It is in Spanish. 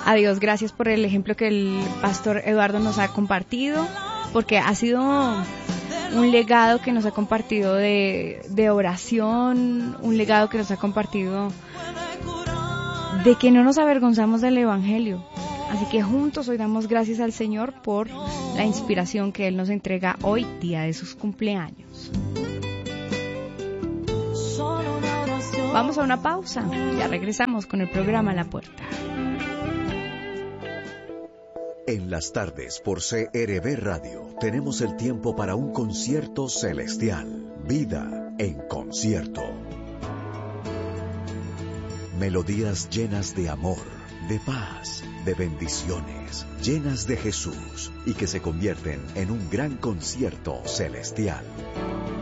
a Dios gracias por el ejemplo que el pastor Eduardo nos ha compartido, porque ha sido un legado que nos ha compartido de oración, un legado que nos ha compartido de que no nos avergonzamos del Evangelio. Así que juntos hoy damos gracias al Señor por la inspiración que Él nos entrega hoy, día de sus cumpleaños. Vamos a una pausa, ya regresamos con el programa La Puerta. En las tardes por CRB Radio tenemos el tiempo para un concierto celestial. Vida en concierto. Melodías llenas de amor, de paz, de bendiciones, llenas de Jesús y que se convierten en un gran concierto celestial.